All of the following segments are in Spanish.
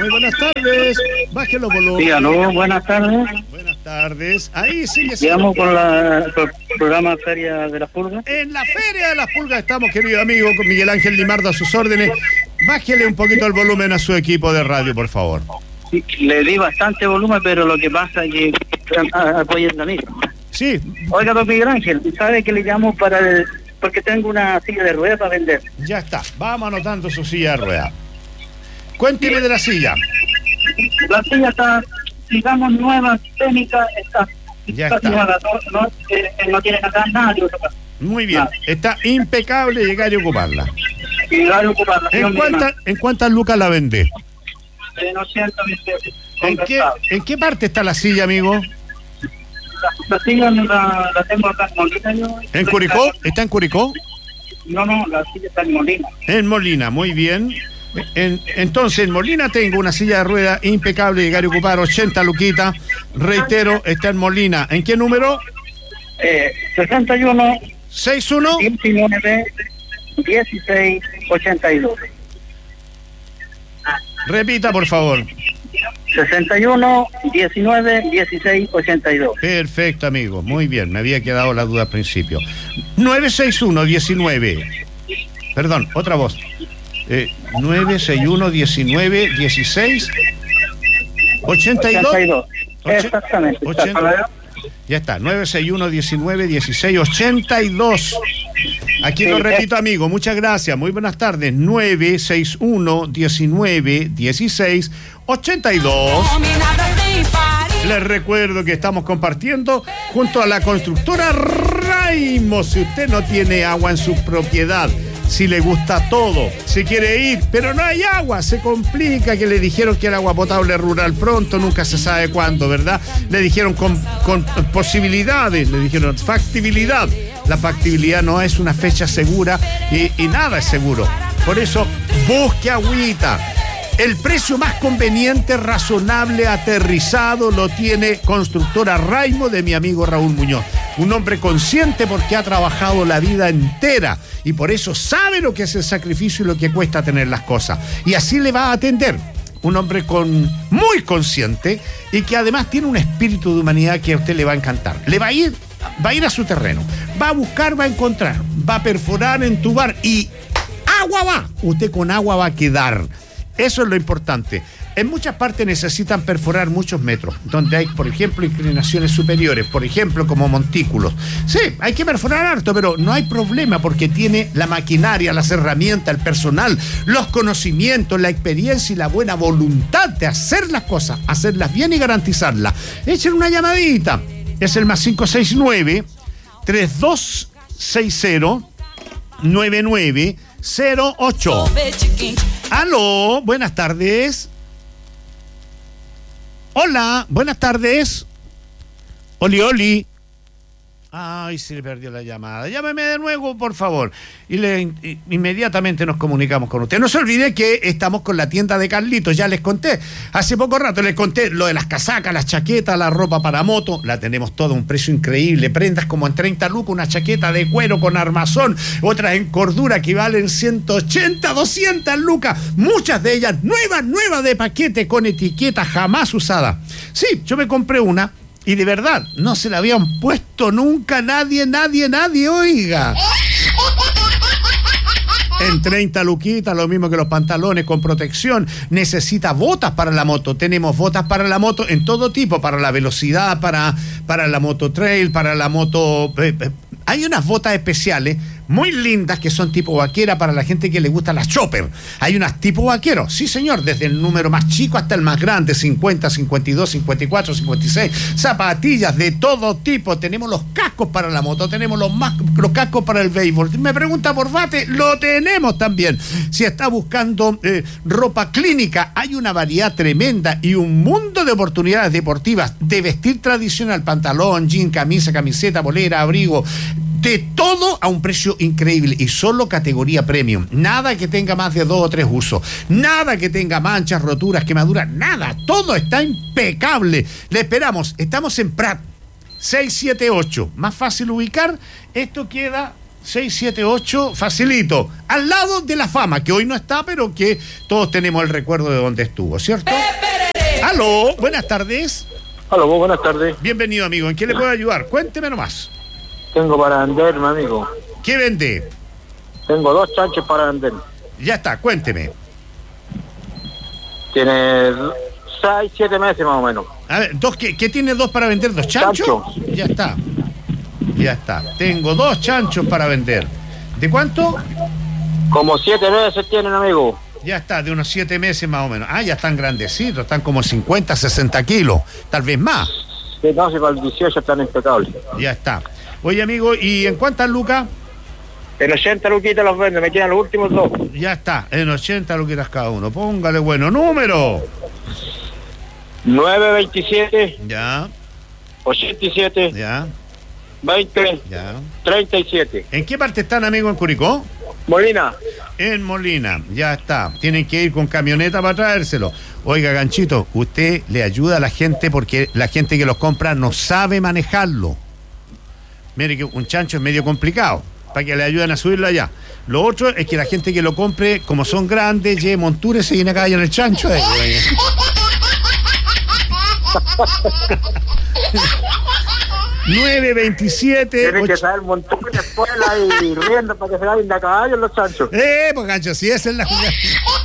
Muy buenas tardes. Baje los volúmenes. Sí, aló, buenas tardes. Buenas tardes. Ahí sigue. Llegamos con el programa Feria de las Pulgas. En la Feria de las Pulgas estamos, querido amigo, con Miguel Ángel Limardo a sus órdenes. Bájele un poquito el volumen a su equipo de radio, por favor. Sí, le di bastante volumen, pero lo que pasa es que están apoyando a mí. Sí. Oiga, don Miguel Ángel, ¿sabe que le llamo porque tengo una silla de ruedas para vender? Ya está. Vamos anotando su silla de ruedas. Cuénteme de la silla. La silla está, digamos, nueva, técnica, Ya está. Nueva, no tiene nada de otra cosa. Muy bien. Está impecable llegar y ocuparla. Llegar y ocuparla. ¿En cuántas lucas la vende? En 820 pesos. ¿En qué parte está la silla, amigo? La silla la tengo acá en Molina. ¿En Curicó? ¿Está en Curicó? No, la silla está en Molina. En Molina, muy bien. Entonces, en Molina tengo una silla de rueda impecable, llegar y ocupar 80 luquitas. Reitero, está en Molina. ¿En qué número? 61 61 19 16 82. Repita, por favor. 61 19 16 82. Perfecto, amigo. Muy bien, me había quedado la duda al principio. 961 19. Perdón, otra voz. 961 19 16 82. Exactamente. Ya está, 961 19 16 82. Aquí lo repito, amigo, muchas gracias, muy buenas tardes. 961 19 16 82. Les recuerdo que estamos compartiendo junto a la constructora Raimo. Si usted no tiene agua en su propiedad, si le gusta todo, si quiere ir, pero no hay agua, se complica, que le dijeron que el agua potable rural pronto, nunca se sabe cuándo, ¿verdad? Le dijeron con posibilidades, le dijeron factibilidad. La factibilidad no es una fecha segura y nada es seguro. Por eso, busque agüita. El precio más conveniente, razonable, aterrizado, lo tiene Constructora Raimo de mi amigo Raúl Muñoz. Un hombre consciente porque ha trabajado la vida entera y por eso sabe lo que es el sacrificio y lo que cuesta tener las cosas. Y así le va a atender. Un hombre muy consciente y que además tiene un espíritu de humanidad que a usted le va a encantar. Va a ir a su terreno, va a buscar, va a encontrar, va a perforar, entubar y agua va. Usted con agua va a quedar. Eso es lo importante. En muchas partes necesitan perforar muchos metros, donde hay, por ejemplo, inclinaciones superiores, por ejemplo, como montículos. Sí, hay que perforar harto, pero no hay problema porque tiene la maquinaria, las herramientas, el personal, los conocimientos, la experiencia y la buena voluntad de hacer las cosas, hacerlas bien y garantizarlas. Echen una llamadita. Es el +569 3260 9908. Aló, buenas tardes. Hola, buenas tardes. Oli. Ay, se le perdió la llamada. Llámeme de nuevo, por favor. Y inmediatamente nos comunicamos con usted. No se olvide que estamos con la tienda de Carlitos. Ya les conté. Hace poco rato les conté lo de las casacas, las chaquetas, la ropa para moto. La tenemos toda a un precio increíble. Prendas como en 30 lucas, una chaqueta de cuero con armazón. Otras en cordura que valen 180, 200 lucas. Muchas de ellas nuevas de paquete con etiqueta jamás usada. Sí, yo me compré una. Y de verdad, no se la habían puesto nunca nadie, oiga. En 30 luquitas, lo mismo que los pantalones con protección. Necesita botas para la moto. Tenemos botas para la moto en todo tipo, para la velocidad, para la moto trail, para la moto... Hay unas botas especiales muy lindas que son tipo vaquera para la gente que le gusta las chopper. Hay unas tipo vaquero, sí señor, desde el número más chico hasta el más grande, 50, 52, 54, 56, zapatillas de todo tipo. Tenemos los cascos para la moto, tenemos los cascos para el béisbol. Me pregunta por bate, lo tenemos también. Si está buscando ropa clínica, hay una variedad tremenda y un mundo de oportunidades deportivas, de vestir tradicional, pantalón, jean, camisa, camiseta, polera, abrigo, de todo a un precio increíble y solo categoría premium. Nada que tenga más de 2 o 3 usos. Nada que tenga manchas, roturas, quemaduras. Nada. Todo está impecable. Le esperamos. Estamos en Prat 678. Más fácil ubicar. Esto queda 678, facilito, al lado de La Fama, que hoy no está, pero que todos tenemos el recuerdo de donde estuvo, ¿cierto? Aló, buenas tardes. Aló, buenas tardes. Bienvenido, amigo. ¿En qué le puedo ayudar? Cuénteme nomás. Tengo para vender, mi amigo. ¿Qué vende? Tengo 2 chanchos para vender. Ya está, cuénteme. Tiene 6, 7 meses más o menos. A ver, ¿qué tiene 2 para vender? ¿2 chanchos? Ya está. Ya está. Tengo 2 chanchos para vender. ¿De cuánto? Como 7 meses tienen, amigo. Ya está, de unos 7 meses más o menos. Ah, ya están grandecitos, están como 50, 60 kilos, tal vez más. Sí, no, si para el 18 están impecables. Ya está. Oye, amigo, ¿y en cuántas lucas? En 80 luquitas los vendo, me quedan los últimos 2. Ya está, en 80 luquitas cada uno. Póngale bueno número. 927, Ya, 87, ya, 20, ya. 37. ¿En qué parte están, amigo, en Curicó? Molina. En Molina, ya está. Tienen que ir con camioneta para traérselo. Oiga, Ganchito, usted le ayuda a la gente porque la gente que los compra no sabe manejarlo. Mire que un chancho es medio complicado, para que le ayuden a subirlo allá. Lo otro es que la gente que lo compre, como son grandes, lleve montura y se viene a caer en el chancho. 927. Tienen que saber montones de escuela y riendo para que se vayan de a caballo los chanchos. Pues Gancho, si esa es la jugada.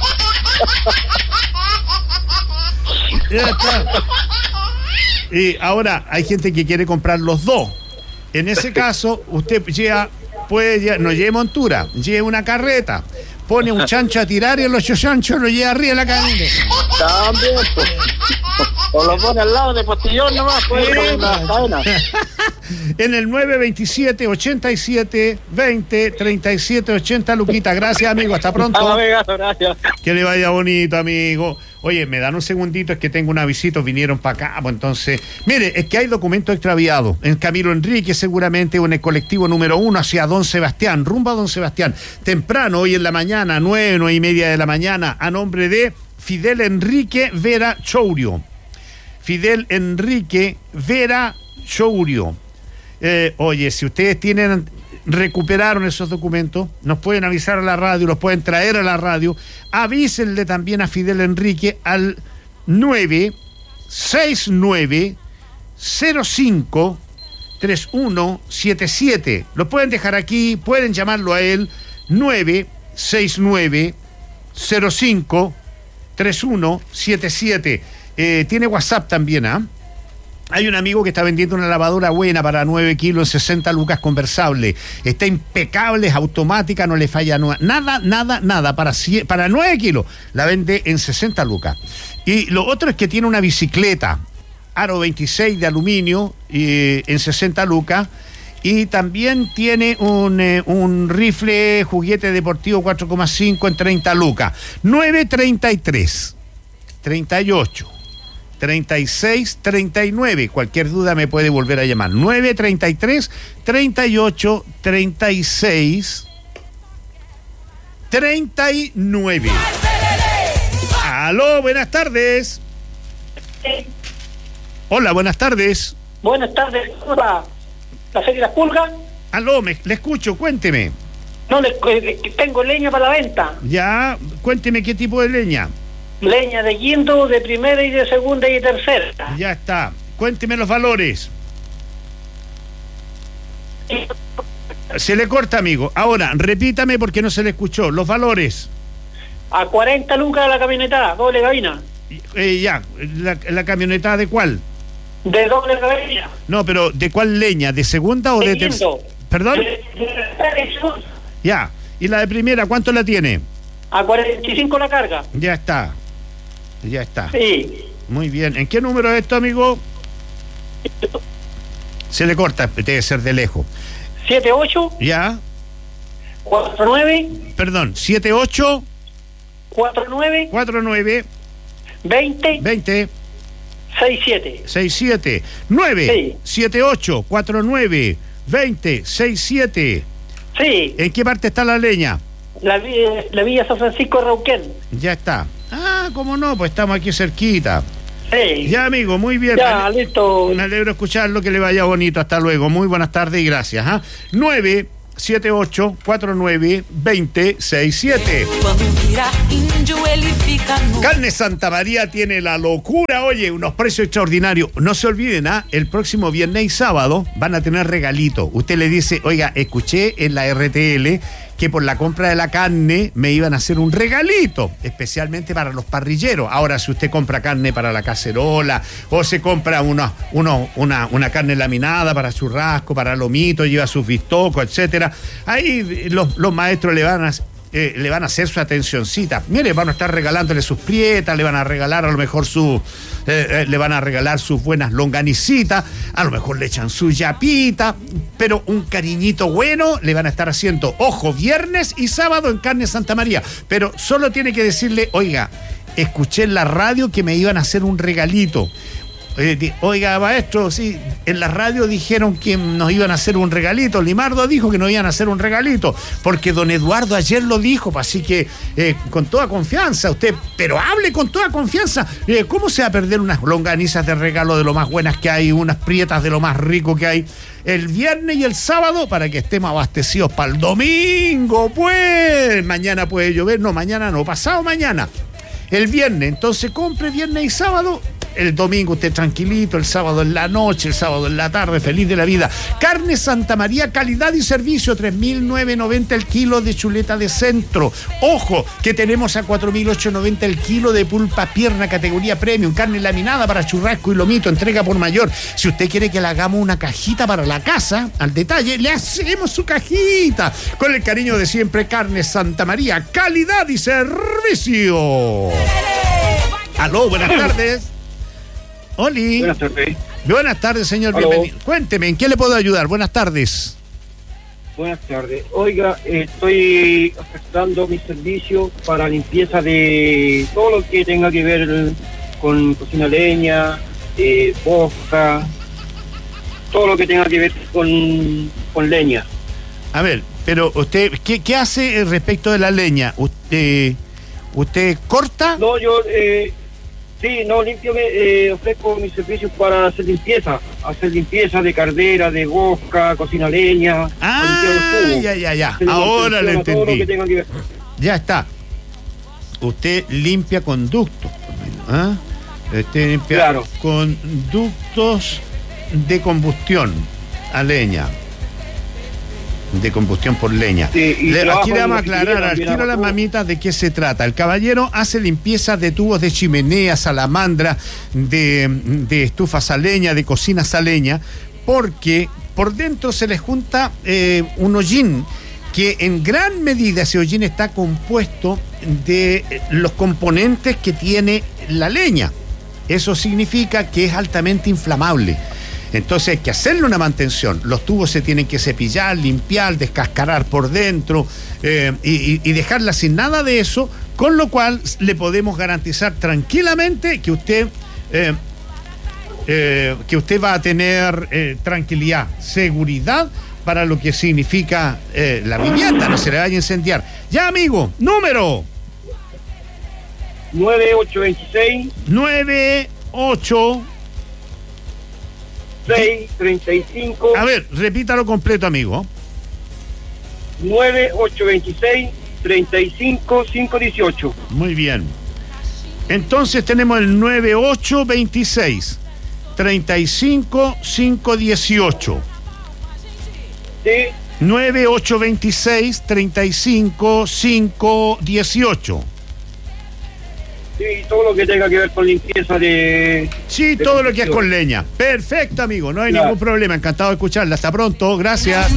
Ya está. Y ahora hay gente que quiere comprar los 2. En ese caso, usted no lleve montura, lleve una carreta, pone un chancho a tirar y el otro chancho lo lleva arriba de la camioneta. También, pues. O lo pone al lado de postillón nomás, pues, con una cadena. En el 927 87 20 37 80 luquita. Gracias, amigo, hasta pronto. Gracias. Que le vaya bonito, amigo. Oye, me dan un segundito, es que tengo una visita, vinieron para acá, pues entonces... Mire, es que hay documentos extraviados en Camilo Enrique, seguramente, o en el colectivo número 1 hacia Don Sebastián, rumbo a Don Sebastián. Temprano, hoy en la mañana, 9:30 de la mañana, a nombre de Fidel Enrique Vera Chourio. Fidel Enrique Vera Chourio. Oye, si ustedes recuperaron esos documentos, nos pueden avisar a la radio, los pueden traer a la radio, avísenle también a Fidel Enrique al 969 05 3177. Lo pueden dejar aquí, pueden llamarlo a él, 969 05 3177. Tiene WhatsApp también, ¿ah? Hay un amigo que está vendiendo una lavadora buena para 9 kilos, 60 lucas, conversable. Está impecable, es automática, no le falla nada. Para 9 kilos la vende en 60 lucas. Y lo otro es que tiene una bicicleta, aro 26 de aluminio, en 60 lucas. Y también tiene un rifle juguete deportivo 4,5 en 30 lucas. 933 38 36 39. Cualquier duda me puede volver a llamar. 933 38 36 39. Aló, buenas tardes. Hola, buenas tardes. Buenas tardes, hola. ¿La Feria de las Pulgas? Aló, le escucho, cuénteme. No, tengo leña para la venta. Ya, cuénteme qué tipo de leña. Leña de guindo, de primera y de segunda y de tercera. Ya está. Cuénteme los valores. Se le corta, amigo. Ahora, repítame porque no se le escuchó. Los valores. A 40 lucas la camioneta, doble cabina. Ya, la camioneta, ¿de cuál? De doble cabina. No, pero ¿de cuál leña? ¿De segunda o de tercera? ¿Perdón? Ya. ¿Y la de primera, cuánto la tiene? A 45 la carga. Ya está. Ya está. Sí. Muy bien. ¿En qué número es esto, amigo? Se le corta, debe ser de lejos. 78. Ya. 49. Perdón, 78. 49. 49. 20. 20. 67. 67. 9. Sí. 78. 49. 20. 67. Sí. ¿En qué parte está la leña? La Villa San Francisco de Rauquén. Ya está. Ah, cómo no, pues estamos aquí cerquita. Sí. Ya, amigo, muy bien. Ya, listo. Me alegro escucharlo, que le vaya bonito. Hasta luego. Muy buenas tardes y gracias. 9 978-49-2067. Carne Santa María tiene la locura, oye, unos precios extraordinarios. No se olviden, el próximo viernes y sábado van a tener regalitos. Usted le dice, oiga, escuché en la RTL que por la compra de la carne me iban a hacer un regalito, especialmente para los parrilleros. Ahora, si usted compra carne para la cacerola o se compra una carne laminada para churrasco, para lomito, lleva sus bistocos, etcétera, ahí los maestros le van a hacer su atencioncita. Mire, van a estar regalándole sus prietas, le van a regalar a lo mejor le van a regalar sus buenas longanicitas, a lo mejor le echan su yapita, pero un cariñito bueno le van a estar haciendo. Ojo, viernes y sábado en Carne Santa María, pero solo tiene que decirle, oiga, escuché en la radio que me iban a hacer un regalito. Oiga, maestro, sí, en la radio dijeron que nos iban a hacer un regalito. Limardo dijo que nos iban a hacer un regalito, porque don Eduardo ayer lo dijo, así que con toda confianza, usted, pero hable con toda confianza. ¿Cómo se va a perder unas longanizas de regalo de lo más buenas que hay, unas prietas de lo más rico que hay, el viernes y el sábado, para que estemos abastecidos para el domingo? Pues mañana puede llover, no, mañana no, pasado mañana. El viernes, entonces compre viernes y sábado. El domingo usted tranquilito, el sábado en la noche, el sábado en la tarde, feliz de la vida. Carne Santa María, calidad y servicio, 3.990 el kilo de chuleta de centro. Ojo, que tenemos a 4.890 el kilo de pulpa pierna, categoría premium, carne laminada para churrasco y lomito, entrega por mayor. Si usted quiere que le hagamos una cajita para la casa, al detalle, le hacemos su cajita. Con el cariño de siempre, Carne Santa María, calidad y servicio. Aló, buenas tardes. Oli. Buenas tardes. Buenas tardes, señor. Aló. Bienvenido. Cuénteme, ¿en qué le puedo ayudar? Buenas tardes. Buenas tardes. Oiga, estoy ofertando mi servicio para limpieza de todo lo que tenga que ver con cocina leña, bosca, todo lo que tenga que ver con leña. A ver, pero usted, ¿qué hace respecto de la leña? ¿Usted corta? No, yo... Sí, no, limpio, ofrezco mis servicios para hacer limpieza de caldera, de bosca, cocina leña. Ya. Ahora le entendí. Ya está. Usted limpia conductos, ¿ah? Usted limpia conductos de combustión a leña. De combustión por leña. Sí, aquí le vamos a aclarar al tiro a las mamitas de qué se trata. El caballero hace limpieza de tubos de chimenea, salamandra, de estufas a leña, de cocinas a leña, porque por dentro se les junta un hollín, que en gran medida ese hollín está compuesto de los componentes que tiene la leña. Eso significa que es altamente inflamable. Entonces hay que hacerle una mantención. Los tubos se tienen que cepillar, limpiar, descascarar por dentro y dejarla sin nada de eso, con lo cual le podemos garantizar tranquilamente que usted va a tener tranquilidad, seguridad para lo que significa la vivienda, no se le vaya a incendiar. Ya, amigo, número 98. 635. A ver, repítalo completo, amigo. 9826-35518. Muy bien. Entonces tenemos el 9826-35518. Sí. 9826-35518. Sí, todo lo que tenga que ver con limpieza de... Sí, de todo lo que es con leña. Perfecto, amigo, no hay ningún problema. Encantado de escucharla. Hasta pronto, gracias.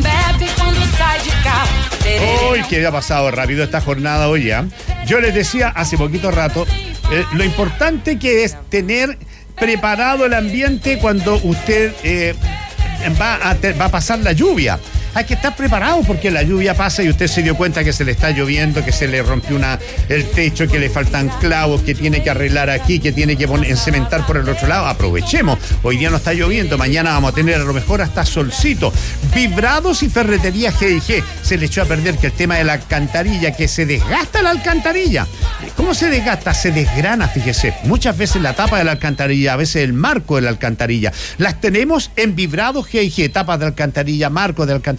Hoy que ha pasado rápido esta jornada hoy ya. Yo les decía hace poquito rato, lo importante que es tener preparado el ambiente cuando usted va a pasar la lluvia. Hay que estar preparado porque la lluvia pasa y usted se dio cuenta que se le está lloviendo, que se le rompió el techo, que le faltan clavos, que tiene que arreglar aquí, que tiene que cementar por el otro lado. Aprovechemos. Hoy día no está lloviendo, mañana vamos a tener a lo mejor hasta solcito. Vibrados y ferretería G&G. Se le echó a perder que el tema de la alcantarilla, que se desgasta la alcantarilla. ¿Cómo se desgasta? Se desgrana, fíjese. Muchas veces la tapa de la alcantarilla, a veces el marco de la alcantarilla. Las tenemos en Vibrados G&G. Tapas de alcantarilla, marco de alcantarilla,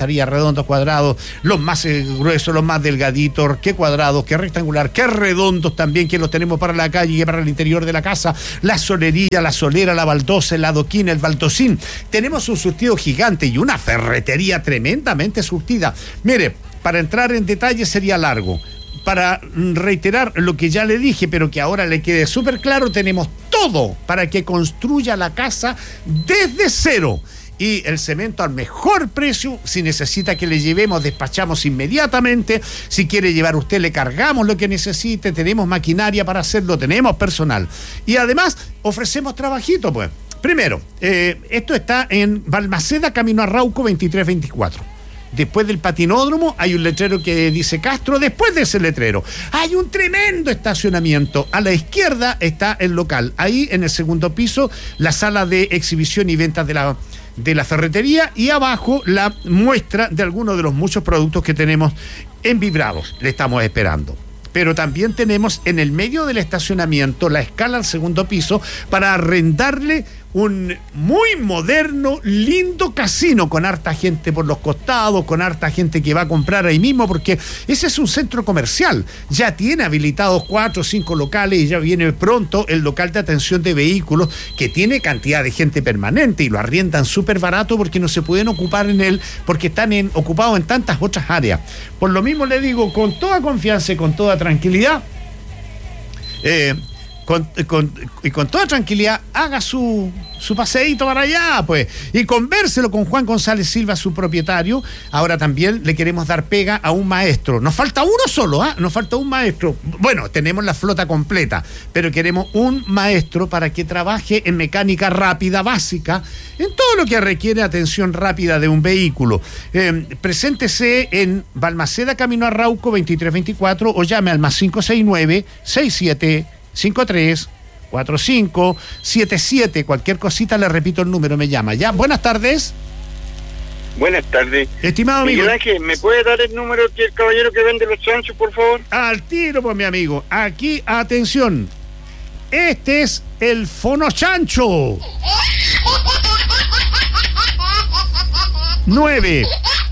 alcantarillas redondos, cuadrados, los más gruesos, los más delgaditos, que cuadrados, que rectangular, que redondos también, que los tenemos para la calle y para el interior de la casa, la solería, la solera, la baldosa, el adoquín, el baldosín. Tenemos un surtido gigante y una ferretería tremendamente surtida. Mire, para entrar en detalle sería largo. Para reiterar lo que ya le dije, pero que ahora le quede súper claro, tenemos todo para que construya la casa desde cero. Y el cemento al mejor precio. Si necesita que le llevemos, despachamos inmediatamente. Si quiere llevar usted, le cargamos lo que necesite. Tenemos maquinaria para hacerlo, tenemos personal. Y además, ofrecemos trabajito, pues. Primero, esto está en Balmaceda, camino a Arauco 2324. Después del patinódromo hay un letrero que dice Castro. Después de ese letrero hay un tremendo estacionamiento. A la izquierda está el local. Ahí en el segundo piso la sala de exhibición y ventas de la ferretería, y abajo la muestra de algunos de los muchos productos que tenemos en Vibrados. Le estamos esperando. Pero también tenemos en el medio del estacionamiento la escala al segundo piso para arrendarle un muy moderno, lindo casino con harta gente por los costados, con harta gente que va a comprar ahí mismo, porque ese es un centro comercial. Ya tiene habilitados 4 o 5 locales y ya viene pronto el local de atención de vehículos, que tiene cantidad de gente permanente y lo arriendan súper barato porque no se pueden ocupar en él, porque están ocupados en tantas otras áreas. Por lo mismo le digo, con toda confianza y con toda tranquilidad, con toda tranquilidad, haga su paseíto para allá, pues, y convérselo con Juan González Silva, su propietario. Ahora también le queremos dar pega a un maestro. Nos falta uno solo, nos falta un maestro. Bueno, tenemos la flota completa, pero queremos un maestro para que trabaje en mecánica rápida, básica, en todo lo que requiere atención rápida de un vehículo. Preséntese en Balmaceda, camino a Arauco 2324, o llame al más 569-6753-4577. Cualquier cosita, le repito el número, me llama. Ya, buenas tardes. Buenas tardes. Estimado amigo. Miguel Ángel, ¿me puede dar el número del caballero que vende los chanchos, por favor? Al tiro, pues, mi amigo. Aquí, atención. Este es el Fono Chancho. 9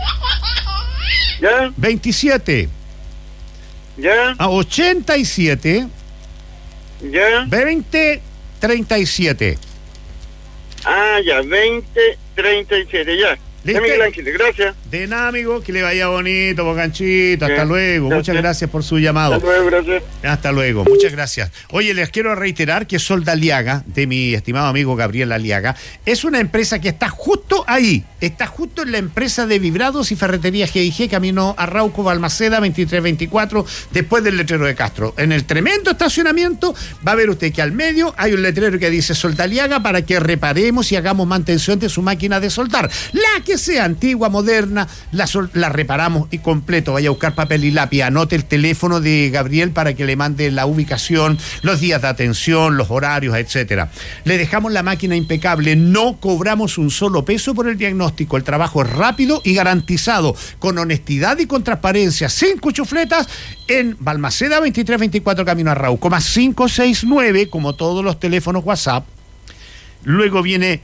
¿Ya? 27 ¿Ya? a 87 ¿Ya? 20 37. Ah, ya, 2037, ya. ¿Listo? Ya, Miguel Ángel, gracias. De nada, amigo, que le vaya bonito, Bocanchito. Hasta luego. Gracias. Muchas gracias por su llamado. Hasta luego, gracias. Hasta luego, muchas gracias. Oye, les quiero reiterar que Solda Aliaga, de mi estimado amigo Gabriel Aliaga, es una empresa que está justo ahí, está justo en la empresa de vibrados y ferretería GIG, camino a Arauco, Balmaceda 2324, después del letrero de Castro. En el tremendo estacionamiento va a ver usted que al medio hay un letrero que dice Solda Aliaga, para que reparemos y hagamos mantención de su máquina de soldar. La que sea antigua, moderna, la reparamos y completo. Vaya a buscar papel y lápiz, anote el teléfono de Gabriel para que le mande la ubicación, los días de atención, los horarios, etcétera. Le dejamos la máquina impecable, no cobramos un solo peso por el diagnóstico. El trabajo es rápido y garantizado, con honestidad y con transparencia, sin cuchufletas, en Balmaceda 2324, camino a Arauco, más 569, como todos los teléfonos WhatsApp. Luego viene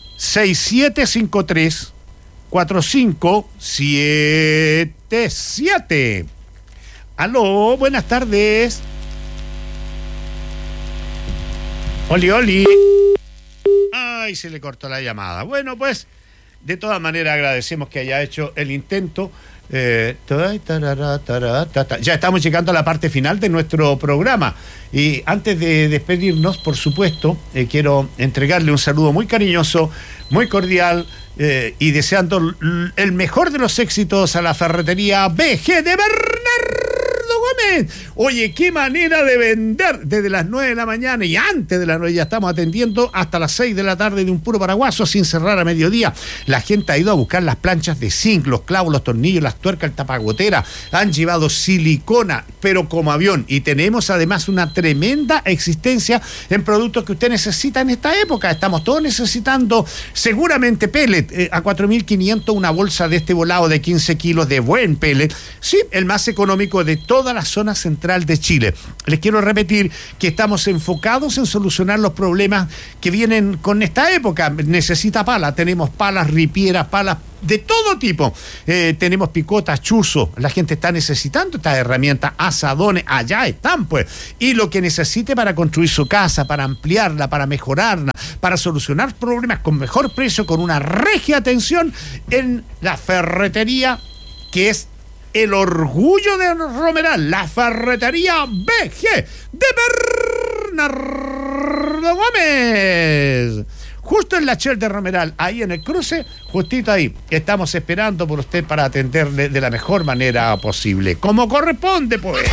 6753 4577. Aló, buenas tardes. Oli. Ay, se le cortó la llamada. Bueno, pues, de todas maneras agradecemos que haya hecho el intento. Ya estamos llegando a la parte final de nuestro programa. Y antes de despedirnos, por supuesto, quiero entregarle un saludo muy cariñoso, muy cordial, y deseando el mejor de los éxitos a la ferretería BG de Bernardo Gómez. Oye, qué manera de vender desde las 9 de la mañana, y antes de las 9 ya estamos atendiendo hasta las 6 de la tarde de un puro paraguaso, sin cerrar a mediodía. La gente ha ido a buscar las planchas de zinc, los clavos, los tornillos, las tuercas, el tapagotera. Han llevado silicona, pero como avión. Y tenemos además una tremenda existencia en productos que usted necesita en esta época. Estamos todos necesitando seguramente pellet. A 4.500 una bolsa de este volado de 15 kilos de buen pellet. Sí, el más económico de toda la zona zona central de Chile. Les quiero repetir que estamos enfocados en solucionar los problemas que vienen con esta época. Necesita pala, tenemos palas ripieras, palas de todo tipo. Tenemos picotas, chuzos. La gente está necesitando estas herramientas, asadones, allá están pues. Y lo que necesite para construir su casa, para ampliarla, para mejorarla, para solucionar problemas con mejor precio, con una regia atención en la ferretería, que es el orgullo de Romeral, la ferretería BG de Bernardo Gómez. Justo en la Shell de Romeral, ahí en el cruce, justito ahí. Estamos esperando por usted para atenderle de la mejor manera posible. Como corresponde, pues.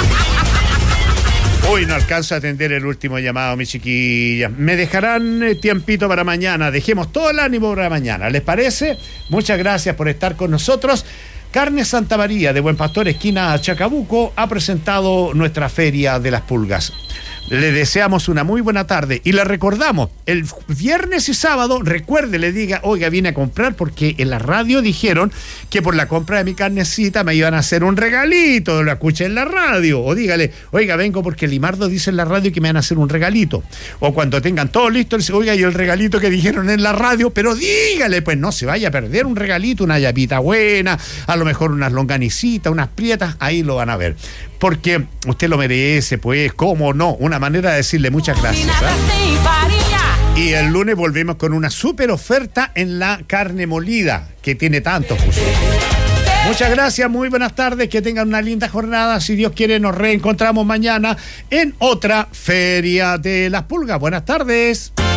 Hoy no alcanzo a atender el último llamado, mi chiquilla. Me dejarán tiempito para mañana. Dejemos todo el ánimo para mañana. ¿Les parece? Muchas gracias por estar con nosotros. Carne Santa María de Buen Pastor, esquina Chacabuco, ha presentado nuestra Feria de las Pulgas. Le deseamos una muy buena tarde y le recordamos, el viernes y sábado, recuerde, le diga, oiga, vine a comprar porque en la radio dijeron que por la compra de mi carnecita me iban a hacer un regalito, lo escuché en la radio, o dígale, oiga, vengo porque Limardo dice en la radio que me van a hacer un regalito, o cuando tengan todo listo, dice, oiga, y el regalito que dijeron en la radio, pero dígale, pues no se vaya a perder un regalito, una yapita buena, a lo mejor unas longanicitas, unas prietas, ahí lo van a ver. Porque usted lo merece, pues, ¿cómo no? Una manera de decirle muchas gracias. Y el lunes volvemos con una súper oferta en la carne molida, que tiene tantos usos. Muchas gracias, muy buenas tardes, que tengan una linda jornada. Si Dios quiere, nos reencontramos mañana en otra Feria de las Pulgas. Buenas tardes.